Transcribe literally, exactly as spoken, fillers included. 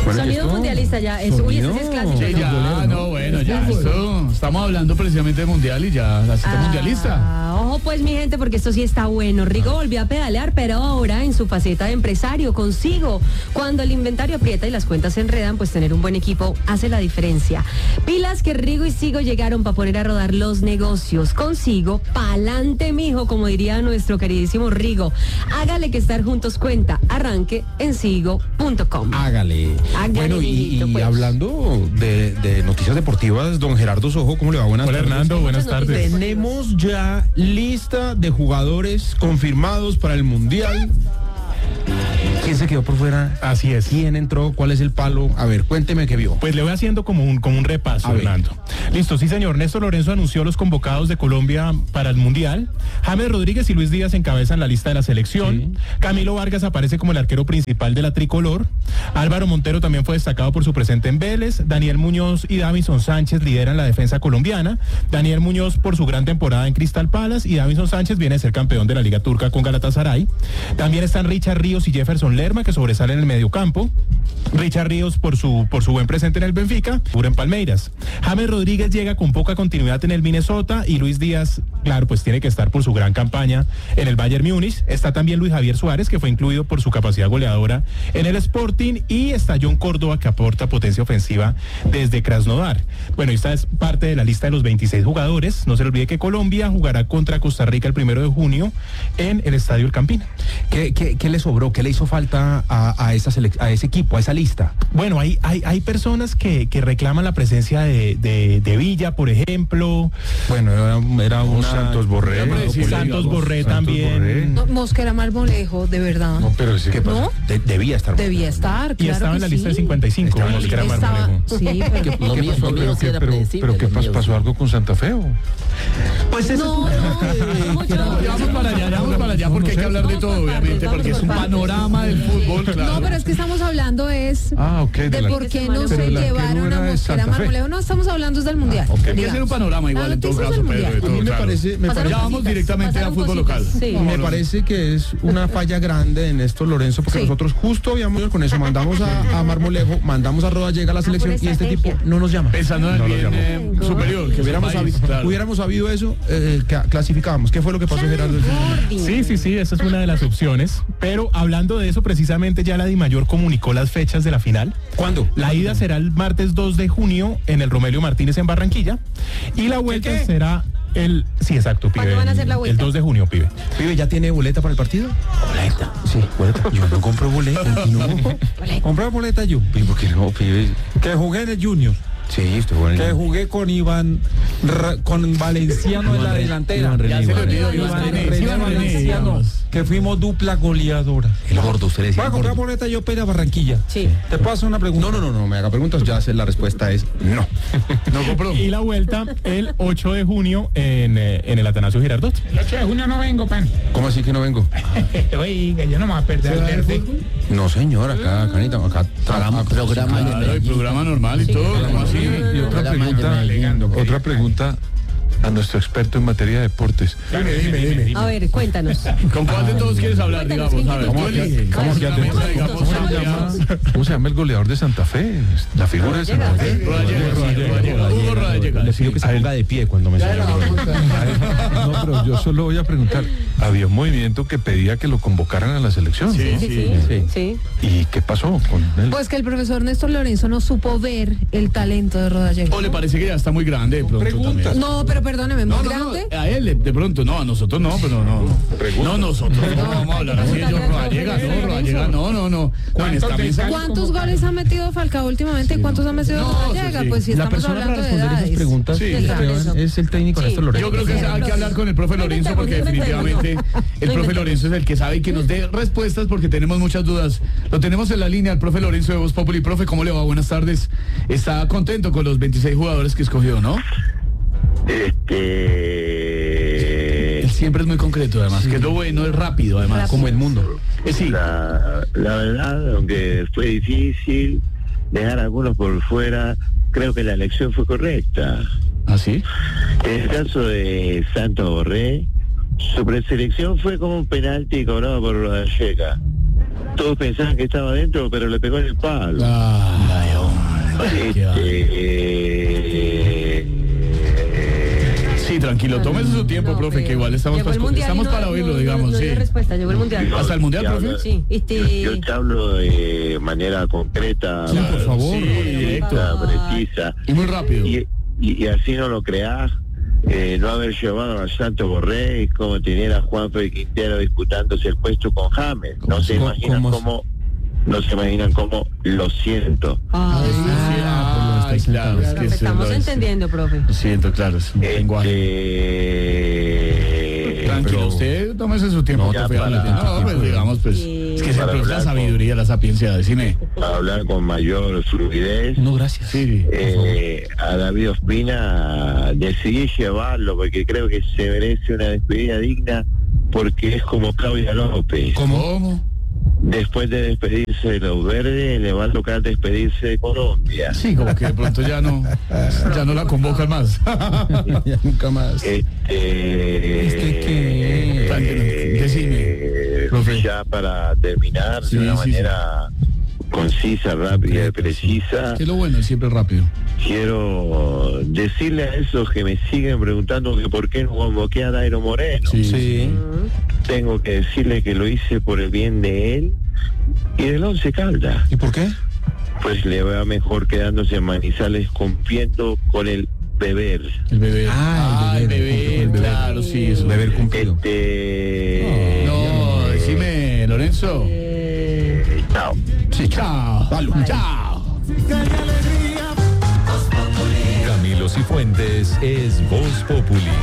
Sonido mundialista ya. Es, uy, ese sí es clásico. Sí, ya, no, bueno, ya. Esto, estamos hablando precisamente de mundial y ya, la cita ah, mundialista. Ojo pues, mi gente, porque esto sí está bueno. Rigo volvió a pedalear, pero ahora en su faceta de empresario, consigo. Cuando el inventario aprieta y las cuentas se enredan, pues tener un buen equipo hace la diferencia. Pilas que Rigo y Sigo llegaron para poner a rodar los negocios. Consigo, pa'lante, mijo, como diría nuestro queridísimo Rigo. Hágale que estar juntos cuenta. Arranque en sigo punto com. Hágale. Hágale, Bueno, y, y pues. hablando de, de noticias deportivas, don Gerardo Sojo, ¿cómo le va? Buenas Hola, tardes. Hernando, buenas tardes. Tenemos ya lista de jugadores confirmados para el Mundial. ¿Quién se quedó por fuera? Así es. ¿Quién entró? ¿Cuál es el palo? A ver, cuénteme qué vio. Pues le voy haciendo como un, como un repaso, A ver. Hernando. Listo, sí señor. Néstor Lorenzo anunció los convocados de Colombia para el Mundial. James Rodríguez y Luis Díaz encabezan la lista de la selección. Sí. Camilo Vargas aparece como el arquero principal de la tricolor. Álvaro Montero también fue destacado por su presente en Vélez. Daniel Muñoz y Davinson Sánchez lideran la defensa colombiana. Daniel Muñoz por su gran temporada en Crystal Palace y Davinson Sánchez viene a ser campeón de la Liga Turca con Galatasaray. También están Richard Ríos y Jefferson Lerma, que sobresalen en el mediocampo. Richard Ríos por su, por su buen presente en el Benfica, pura en Palmeiras. James Rodríguez llega con poca continuidad en el Minnesota y Luis Díaz, claro, pues tiene que estar por su gran campaña en el Bayern Múnich. Está también Luis Javier Suárez, que fue incluido por su capacidad goleadora en el Sporting, y está John Córdoba, que aporta potencia ofensiva desde Krasnodar. Bueno, esta es parte de la lista de los veintiséis jugadores. No se le olvide que Colombia jugará contra Costa Rica el primero de junio en el Estadio El Campín. ¿Qué, qué, qué le sobró? ¿Qué le hizo falta a, a, esa selec- a ese equipo, a esa lista? Bueno, hay, hay, hay personas que, que reclaman la presencia de, de, de Villa, por ejemplo. Bueno, era, era Un una... Santos Borré. Hombre, sí, Santos digamos, Borré Santos también. Borré. No, Mosquera Marmolejo, de verdad. No, pero sí. ¿Qué pasa? ¿No? De- debía estar. Debía estar, Y claro estaba que en la lista sí. de cincuenta y cinco, Estaba en la Mosquera lista. Estaba, Marmolejo. sí, pero... ¿Qué, Lo qué mío- pasó? lo mío ¿Pero sí qué, era pero, predecible, pero qué lo pas- mío pasó sí. algo con Santa Fe? ¿O? Pues ese No, es Mucho. No, ya vamos para allá, ya vamos para allá, porque hay que hablar de todo, obviamente, porque es un panorama del fútbol, claro. no, pero es que estamos hablando es Ah, ok. de la- por qué no Pero se el arquero llevaron era a de Mosquera Santa Fe. Marmolejo. No, estamos hablando del Mundial. Ah, ok. Hay que hacer un panorama igual La en todo noticia es caso, del Pedro, de Mundial. todo, A mí me claro. parece, me Pasaron parece, Ya vamos cositas, directamente a pasaron fútbol cositas. local. Sí. me parece que es una falla grande de Néstor Lorenzo, porque Sí. nosotros justo habíamos ido con eso, mandamos a, a Marmolejo, mandamos a Rodallega a la selección por y este estrategia. tipo no nos llama. Pensando en el No lo bien llamó. eh, superior, que Que hubiéramos, es el país, sabido, claro. hubiéramos sabido eso, eh, que clasificábamos. ¿Qué fue lo que pasó, Gerardo? Sí, sí, sí, esa es una de las opciones. Pero hablando de eso, precisamente ya la DIMAYOR comunicó las fechas de la final. ¿Cuándo? La ida será el martes dos de junio en el Romelio Martínez en Barranquilla. Y la vuelta ¿Qué, qué? será el... Sí, exacto, pibe. ¿Cuándo van a hacer la vuelta? El dos de junio, pibe. Pibe, ¿ya tiene boleta para el partido? Boleta. Sí, boleta. Yo no compro boleta. No. Comprar boleta yo. ¿Y por qué no, pibe? Que jugué en el Junior, Sí, estoy bueno. que jugué con Iván, Ra- con Valenciano en la delantera. Ya se le olvidó, Iván Iván René, René Iván René, Valenciano, digamos. que fuimos dupla goleadora. El gordo, usted le decía. Voy a el comprar gordo. boleta yo para ir a Barranquilla. Sí. Te puedo hacer una pregunta. No, no, no, no, me haga preguntas, ya sé, la respuesta es no. No compró. Y la vuelta el ocho de junio en, eh, en el Atanasio Girardot. El ocho de junio no vengo, pan. ¿Cómo así que no vengo? Oiga, yo no me voy a perder el verde. No, señor, acá, Canita, acá. Hagamos acá- programa de Claro, el Medellín. programa normal y todo, ¿cómo así? Y otra Programa de pregunta, Medellín. otra pregunta a nuestro experto en materia de deportes. A ver, cuéntanos. ¿Con cuál de todos quieres hablar, Cuéntanos, digamos? A ver, ¿quién tú quieres? elige. ¿Cómo Vamos que a la antes? mesa, digamos, ¿Cómo se amplia. llama? ¿Cómo se llama el goleador de Santa Fe? La figura de Santa Fe. Rodallega, sí, Rodallega, Hugo Rodallega. Le pido que se ponga de pie cuando me señale. No, pero yo solo voy a preguntar. Había un movimiento que pedía que lo convocaran a la selección. Sí, Sí, sí. sí, sí. ¿Y qué pasó con él? Pues que el profesor Néstor Lorenzo no supo ver el talento de Rodallega. ¿O le parece que ya está muy grande de pronto Preguntas. también? No, pero perdóneme, muy No, no, no, grande. a él de- de pronto, no, a nosotros no, pero no. No, nosotros no vamos a hablar así de John Rodallega, no, Rodallega, no, no, no. Juanes, también sabe- ¿Cuántos goles ha metido Falcao últimamente y cuántos ha metido No, Rodallega? sí, sí. Pues si La estamos persona para hablando de responder esas edades. preguntas, Sí. Esteban, es el técnico Sí. Néstor Lorenzo. Yo creo que hay que hablar con el profe Lorenzo porque definitivamente el profe Lorenzo es el que sabe y que nos dé respuestas porque tenemos muchas dudas. Lo tenemos en la línea, el profe Lorenzo de Voz Populi. Profe, ¿cómo le va? Buenas tardes. Está contento con los veintiséis jugadores que escogió, ¿no? Este, Él siempre es muy concreto, además, que es lo bueno, es rápido, además. Como Edmundo. Eh, sí. la, la verdad, aunque fue difícil dejar a algunos por fuera, creo que la elección fue correcta. ¿Ah, sí? En el caso de Santos Borré, su preselección fue como un penalti cobrado por Rodallega. Todos pensaban que estaba adentro, pero le pegó en el palo. Ay, hombre. Qué va. Este, Sí, tranquilo, tómese su tiempo, No, profe, pero que igual estamos, llegó el para, mundial y estamos no- para no- oírlo, no- digamos, no sí. dio respuesta, llegó el mundial. ¿Hasta el mundial, profe? Sí, este... yo te hablo de manera concreta, Sí, por favor. Sí, directo. precisa. Y muy rápido. Y, y, y así no lo creás. Eh, no haber llevado a Santos Borré, como tener a Juan Fede Quintero disputándose el puesto con James. No se ¿Cómo- imaginan cómo- cómo, no se imaginan cómo lo siento. Ah, Sí, sí, ah, por lo Ay, claro, es lo que que eso estamos lo es. entendiendo, profe. Lo siento, claro, es un lenguaje. Este, Tranquilo, pero- usted tómese su tiempo, No, profe. ya habla. para- No, pues digamos, pues, Sí. es que es el Para profe, la hablar con- sabiduría, la sapiencia, decime. para hablar con mayor fluidez. No, gracias. Sí, Eh, a David Ospina decidí llevarlo porque creo que se merece una despedida digna, porque es como Claudia López. ¿cómo? Después de despedirse de los verdes, le va a tocar despedirse de Colombia. Sí, como que de pronto ya no, ya no la convocan más. Ya nunca más. Este, ¿Este qué? Tranquilo, decime, eh, profe. ya para terminar Sí, de una sí, sí. manera concisa, rápida y precisa, Que es lo bueno, siempre rápido. quiero decirle a esos que me siguen preguntando que por qué no convoqué a Dairo Moreno. Sí, Sí. Tengo que decirle que lo hice por el bien de él y del Once Caldas. ¿Y por qué? Pues le va mejor quedándose en Manizales cumpliendo con el beber. El bebé. Ah, el el bebé, bebé, el bebé. claro, sí, eso. Deber cumplido. Este... No, decime, Lorenzo. eh, chao. Sí, chao. Chao. Camilo Cifuentes es Voz Populi.